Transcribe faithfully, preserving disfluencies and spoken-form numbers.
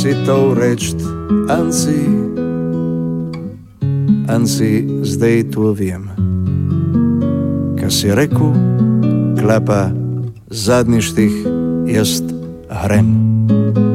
si to reč, Anci, Anci, zdaj to vem. Kaj si rekel, klapa, zadnji štih, jaz grem.